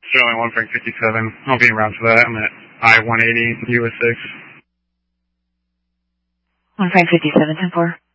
Sterling 1 Frank 57. I'll be around for that. I'm at I-180 US 6. 1 Frank 57, 10-4.